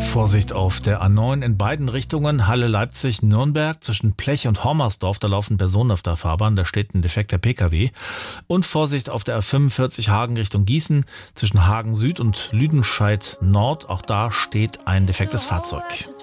Vorsicht auf der A9 in beiden Richtungen, Halle-Leipzig-Nürnberg, zwischen Plech und Hormersdorf, da laufen Personen auf der Fahrbahn, da steht ein defekter Pkw. Und Vorsicht auf der A45 Hagen Richtung Gießen, zwischen Hagen Süd und Lüdenscheid Nord, auch da steht ein defektes Fahrzeug.